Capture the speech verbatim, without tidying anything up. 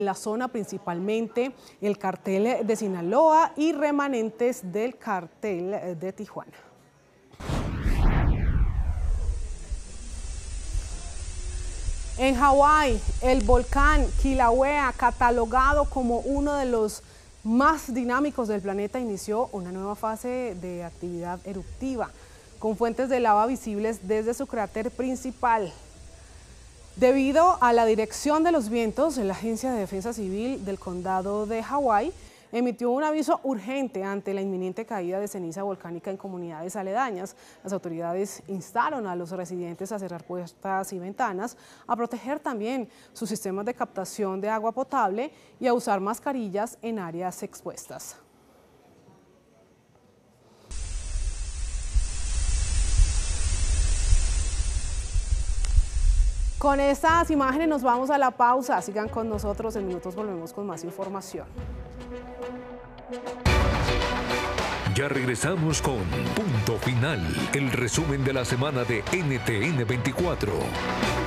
la zona, principalmente el cartel de Sinaloa y remanentes del cartel de Tijuana. En Hawái, el volcán Kilauea, catalogado como uno de los más dinámicos del planeta, inició una nueva fase de actividad eruptiva, con fuentes de lava visibles desde su cráter principal. Debido a la dirección de los vientos, la Agencia de Defensa Civil del Condado de Hawái emitió un aviso urgente ante la inminente caída de ceniza volcánica en comunidades aledañas. Las autoridades instaron a los residentes a cerrar puertas y ventanas, a proteger también sus sistemas de captación de agua potable y a usar mascarillas en áreas expuestas. Con estas imágenes nos vamos a la pausa. Sigan con nosotros, en minutos volvemos con más información. Ya regresamos con Punto Final, el resumen de la semana de N T N veinticuatro.